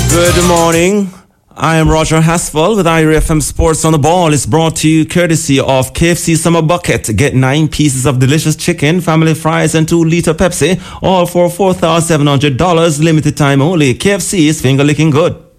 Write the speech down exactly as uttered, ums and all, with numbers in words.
Good morning. I am Roger Haswell with I R F M Sports on the Ball. It's brought to you courtesy of K F C Summer Bucket. Get nine pieces of delicious chicken, family fries, and two liter Pepsi, all for four thousand seven hundred dollars. Limited time only. K F C is finger licking good.